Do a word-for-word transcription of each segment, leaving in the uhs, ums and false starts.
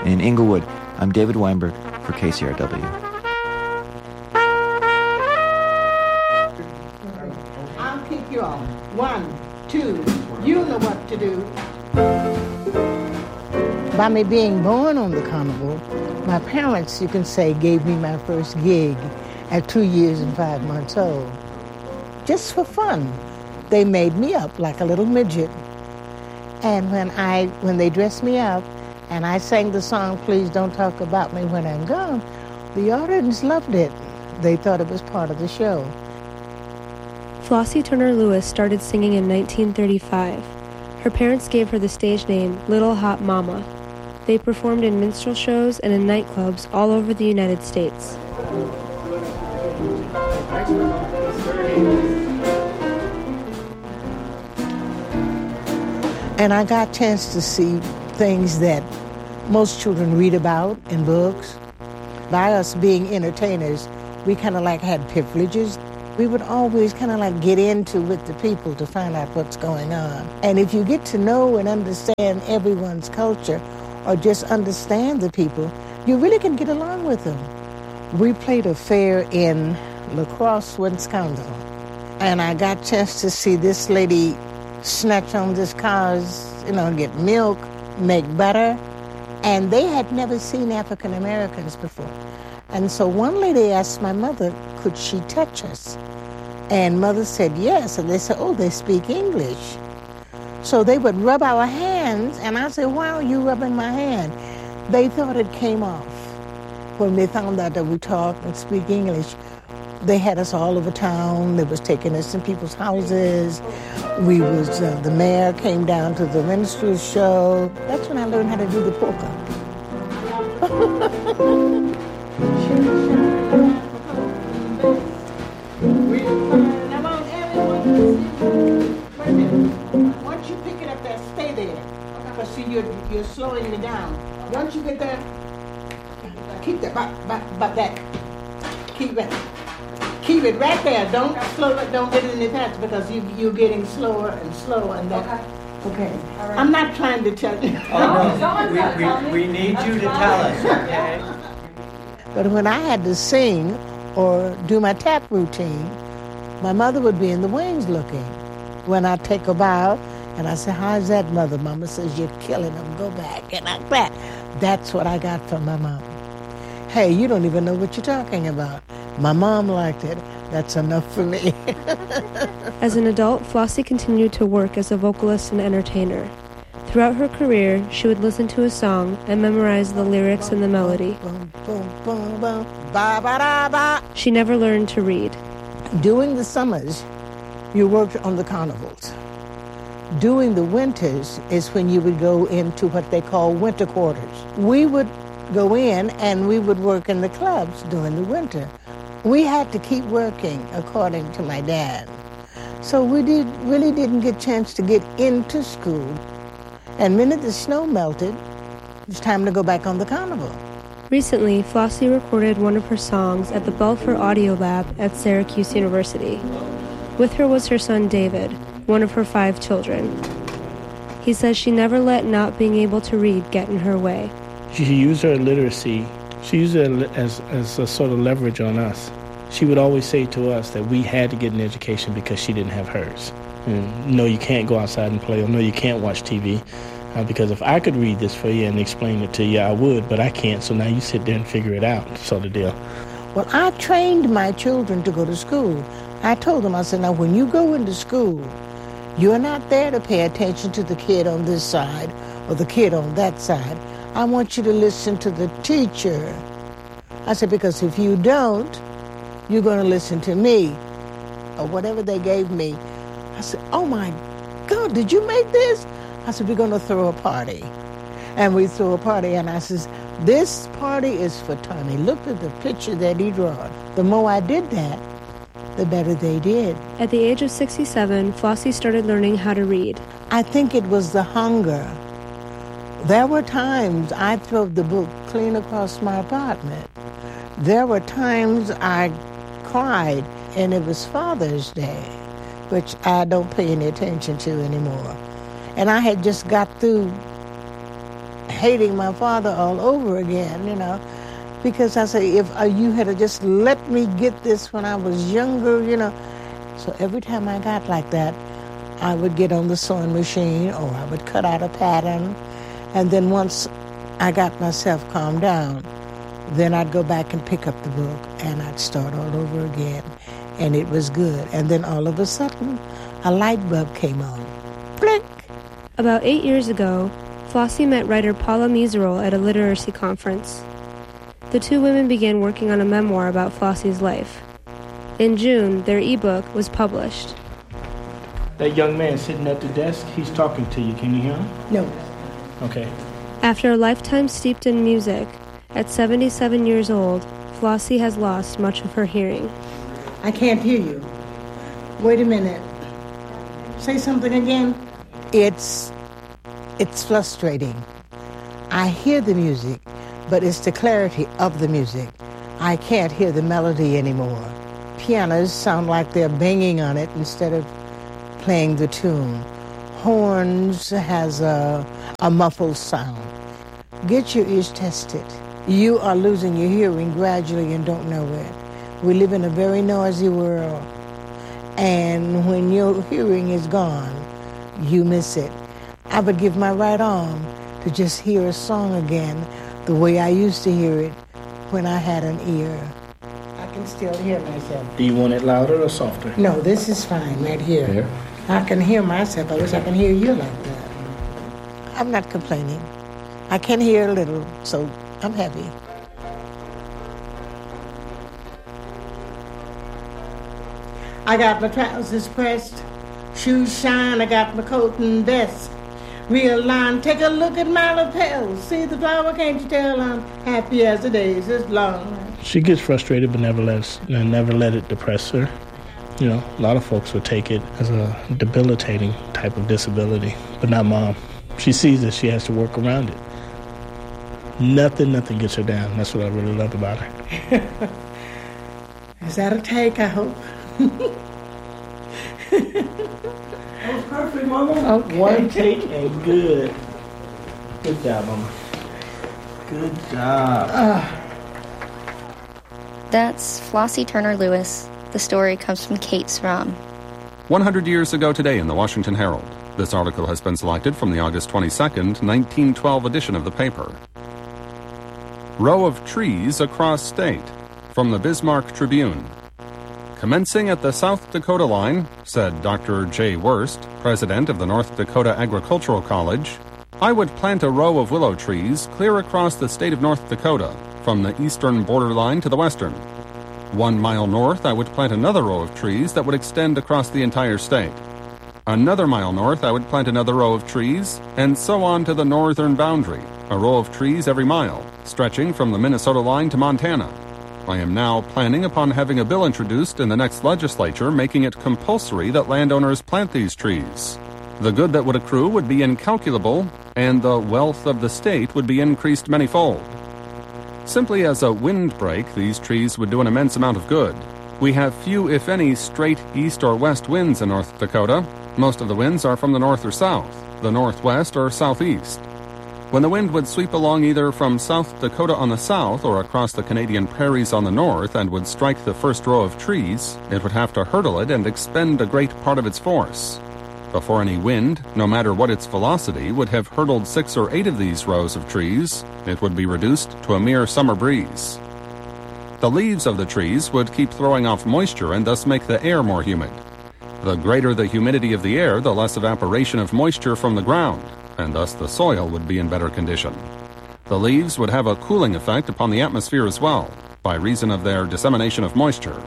In Inglewood, I'm David Weinberg for K C R W. I'll kick you off. One, two, you know what to do. By me being born on the carnival, my parents, you can say, gave me my first gig at two years and five months old. Just for fun. They made me up like a little midget. And when I when they dressed me up and I sang the song, Please Don't Talk About Me When I'm Gone, the audience loved it. They thought it was part of the show. Flossie Turner Lewis started singing in nineteen thirty-five. Her parents gave her the stage name Little Hot Mama. They performed in minstrel shows and in nightclubs all over the United States. And I got a chance to see things that most children read about in books. By us being entertainers, we kind of like had privileges. We would always kind of like get into with the people to find out what's going on. And if you get to know and understand everyone's culture or just understand the people, you really can get along with them. We played a fair in La Crosse, Wisconsin. And I got a chance to see this lady snatch on this cow's, you know, get milk, make butter. And they had never seen African Americans before. And so one lady asked my mother, could she touch us? And mother said yes. And they said, oh, they speak English. So they would rub our hands. And I said, why are you rubbing my hand? They thought it came off. When they found out that we talk and speak English, they had us all over town. They was taking us in people's houses. We was, uh, the mayor came down to the minstrel show. That's when I learned how to do the polka. Once you pick it up there, stay there. Because see, you're, you're slowing me down. Once you get there, keep that, but, but, but that, keep it. Keep it right there. Don't slow it. Don't get it any faster because you, you're getting slower and slower. And that. Okay. Okay. Right. I'm not trying to tell you. Oh, no. we, we, we need you to tell us, okay? But when I had to sing or do my tap routine, my mother would be in the wings looking. When I take a bow and I say, how's that, Mother? Mama says, you're killing them. Go back. And like that. That's what I got from my mom. Hey, you don't even know what you're talking about. My mom liked it. That's enough for me. As an adult, Flossie continued to work as a vocalist and entertainer. Throughout her career, she would listen to a song and memorize the lyrics and the melody. She never learned to read. During the summers, you worked on the carnivals. During the winters is when you would go into what they call winter quarters. We would go in and we would work in the clubs during the winter. We had to keep working, according to my dad. So we did really didn't get a chance to get into school. And the minute the snow melted, it was time to go back on the carnival. Recently, Flossie recorded one of her songs at the Belfer Audio Lab at Syracuse University. With her was her son David, one of her five children. He says she never let not being able to read get in her way. She used her illiteracy. She used it as, as a sort of leverage on us. She would always say to us that we had to get an education because she didn't have hers. And, no, you can't go outside and play, or no, you can't watch T V. Uh, because if I could read this for you and explain it to you, I would, but I can't, so now you sit there and figure it out, sort of deal. Well, I trained my children to go to school. I told them, I said, now when you go into school, you're not there to pay attention to the kid on this side or the kid on that side. I want you to listen to the teacher. I said, because if you don't, you're going to listen to me or whatever they gave me. I said, oh my God, did you make this? I said, we're going to throw a party. And we threw a party, and I says, this party is for Tommy. Look at the picture that he drew. The more I did that, the better they did. At the age of sixty-seven, Flossie started learning how to read. I think it was the hunger. There were times I threw the book clean across my apartment. There were times I cried, and it was Father's Day, which I don't pay any attention to anymore. And I had just got through hating my father all over again, you know, because I say, if uh, you had just let me get this when I was younger, you know. So every time I got like that, I would get on the sewing machine or I would cut out a pattern. And then once I got myself calmed down, then I'd go back and pick up the book and I'd start all over again. And it was good. And then all of a sudden, a light bulb came on. Blink! About eight years ago, Flossie met writer Paula Meserole at a literacy conference. The two women began working on a memoir about Flossie's life. In June, their ebook was published. That young man sitting at the desk, he's talking to you. Can you hear him? No. Okay. After a lifetime steeped in music, at seventy-seven years old, Flossie has lost much of her hearing. I can't hear you. Wait a minute. Say something again. It's, it's frustrating. I hear the music, but it's the clarity of the music. I can't hear the melody anymore. Pianos sound like they're banging on it instead of playing the tune. Horns has a, a muffled sound. Get your ears tested. You are losing your hearing gradually and don't know it. We live in a very noisy world. And when your hearing is gone, you miss it. I would give my right arm to just hear a song again the way I used to hear it when I had an ear. I can still hear myself. Do you want it louder or softer? No, this is fine right here. Here? I can hear myself. I wish I can hear you like that. I'm not complaining. I can hear a little, so I'm happy. I got my trousers pressed, shoes shine, I got my coat and vest. Real line, take a look at my lapels. See the flower, can't you tell I'm happy as the days is long. She gets frustrated, but never lets, never let it depress her. You know, a lot of folks would take it as a debilitating type of disability, but not Mom. She sees that she has to work around it. Nothing, nothing gets her down. That's what I really love about her. Is that a take, I hope? That was perfect, Mama. Okay. One take and good. Good job, Mama. Good job. Uh. That's Flossie Turner Lewis. The story comes from Kate Srom. one hundred years ago today in the Washington Herald. This article has been selected from the August twenty-second, nineteen twelve edition of the paper. Row of trees across state. From the Bismarck Tribune. Commencing at the South Dakota line, said Doctor Jay Wurst, president of the North Dakota Agricultural College, I would plant a row of willow trees clear across the state of North Dakota, from the eastern borderline to the western. One mile north, I would plant another row of trees that would extend across the entire state. Another mile north, I would plant another row of trees, and so on to the northern boundary, a row of trees every mile, stretching from the Minnesota line to Montana. I am now planning upon having a bill introduced in the next legislature making it compulsory that landowners plant these trees. The good that would accrue would be incalculable, and the wealth of the state would be increased manyfold. Simply as a windbreak, these trees would do an immense amount of good. We have few, if any, straight east or west winds in North Dakota. Most of the winds are from the north or south, the northwest or southeast. When the wind would sweep along either from South Dakota on the south or across the Canadian prairies on the north and would strike the first row of trees, it would have to hurdle it and expend a great part of its force. Before any wind, no matter what its velocity, would have hurtled six or eight of these rows of trees, it would be reduced to a mere summer breeze. The leaves of the trees would keep throwing off moisture and thus make the air more humid. The greater the humidity of the air, the less evaporation of moisture from the ground, and thus the soil would be in better condition. The leaves would have a cooling effect upon the atmosphere as well, by reason of their dissemination of moisture.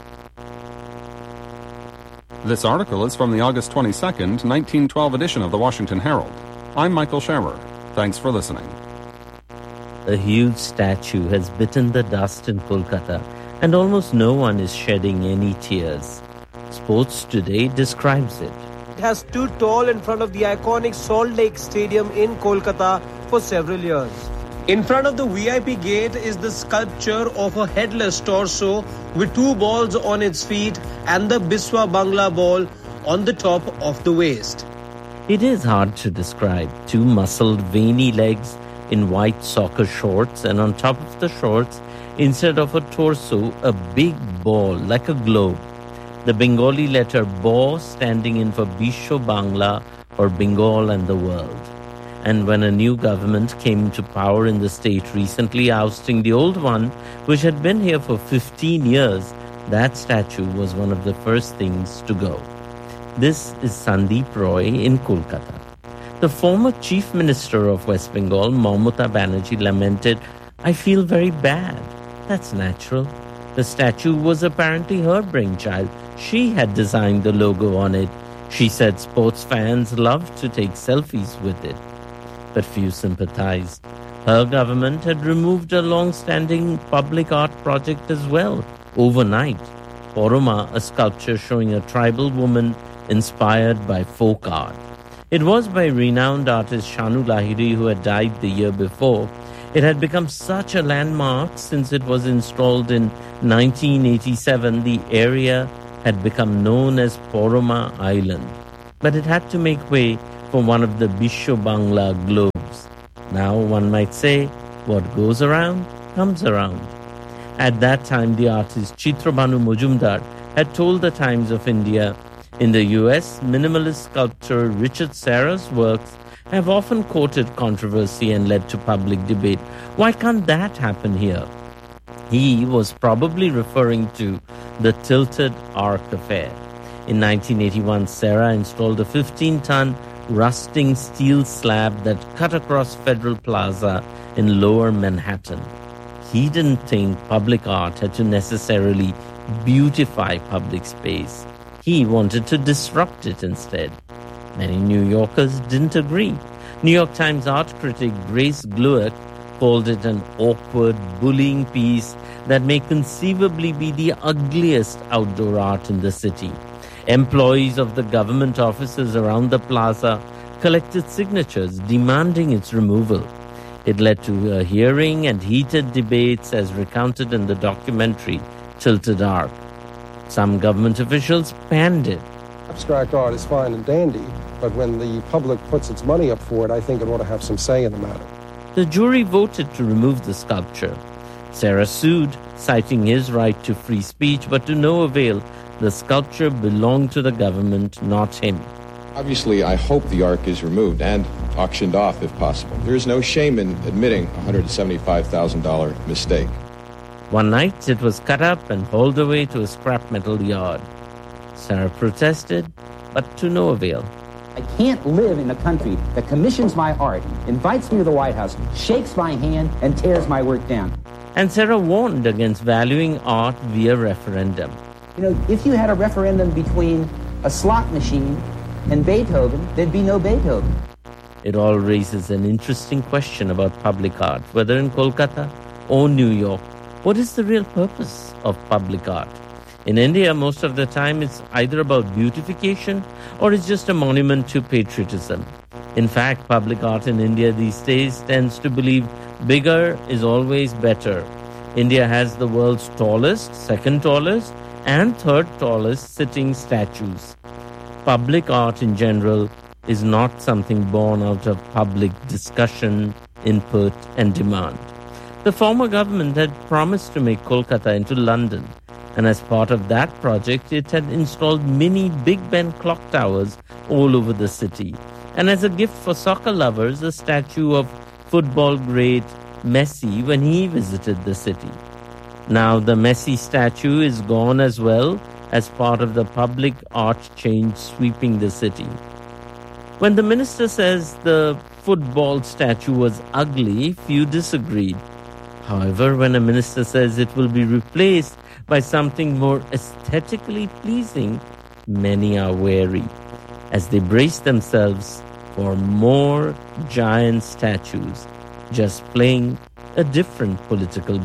This article is from the August twenty-second, nineteen twelve edition of the Washington Herald. I'm Michael Scherer. Thanks for listening. A huge statue has bitten the dust in Kolkata, and almost no one is shedding any tears. Sports Today describes it. It has stood tall in front of the iconic Salt Lake Stadium in Kolkata for several years. In front of the V I P gate is the sculpture of a headless torso with two balls on its feet and the Biswa Bangla ball on the top of the waist. It is hard to describe. Two muscled, veiny legs in white soccer shorts, and on top of the shorts, instead of a torso, a big ball like a globe. The Bengali letter Ba standing in for Bisho Bangla, or Bengal and the world. And when a new government came to power in the state, recently ousting the old one, which had been here for fifteen years, that statue was one of the first things to go. This is Sandeep Roy in Kolkata. The former Chief Minister of West Bengal, Mamata Banerjee, lamented, "I feel very bad." That's natural. The statue was apparently her brainchild. She had designed the logo on it. She said sports fans loved to take selfies with it. But few sympathized. Her government had removed a long-standing public art project as well, overnight. Poroma, a sculpture showing a tribal woman inspired by folk art. It was by renowned artist Shanu Lahiri, who had died the year before. It had become such a landmark since it was installed in nineteen eighty-seven. The area had become known as Poroma Island. But it had to make way for one of the Bisho Bangla globes. Now one might say, what goes around, comes around. At that time, the artist Chitrabhanu Majumdar had told the Times of India, in the U S, minimalist sculptor Richard Serra's works have often courted controversy and led to public debate. Why can't that happen here? He was probably referring to the Tilted Arc affair. In nineteen eighty-one, Serra installed a fifteen-ton rusting steel slab that cut across Federal Plaza in Lower Manhattan. He didn't think public art had to necessarily beautify public space. He wanted to disrupt it instead. Many New Yorkers didn't agree. New York Times art critic Grace Glueck called it an awkward, bullying piece that may conceivably be the ugliest outdoor art in the city. Employees of the government offices around the plaza collected signatures demanding its removal. It led to a hearing and heated debates as recounted in the documentary Tilted Arc. Some government officials panned it. Abstract art is fine and dandy, but when the public puts its money up for it, I think it ought to have some say in the matter. The jury voted to remove the sculpture. Serra sued, citing his right to free speech, but to no avail. The sculpture belonged to the government, not him. Obviously, I hope the Arc is removed and auctioned off if possible. There is no shame in admitting a one hundred seventy-five thousand dollars mistake. One night, it was cut up and hauled away to a scrap metal yard. Serra protested, but to no avail. I can't live in a country that commissions my art, invites me to the White House, shakes my hand, and tears my work down. And Serra warned against valuing art via referendum. You know, if you had a referendum between a slot machine and Beethoven, there'd be no Beethoven. It all raises an interesting question about public art, whether in Kolkata or New York. What is the real purpose of public art? In India, most of the time, it's either about beautification or it's just a monument to patriotism. In fact, public art in India these days tends to believe bigger is always better. India has the world's tallest, second tallest, and third tallest sitting statues. Public art in general is not something born out of public discussion, input, and demand. The former government had promised to make Kolkata into London, and as part of that project, it had installed mini Big Ben clock towers all over the city. And as a gift for soccer lovers, a statue of football great Messi when he visited the city. Now the Messi statue is gone as well as part of the public art change sweeping the city. When the minister says the football statue was ugly, few disagreed. However, when a minister says it will be replaced by something more aesthetically pleasing, many are wary as they brace themselves for more giant statues, just playing a different political